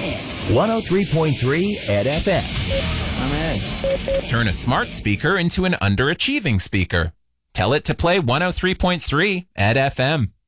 103.3 Ed FM. I'm Ed. Turn a smart speaker into an underachieving speaker. Tell it to play 103.3 Ed FM.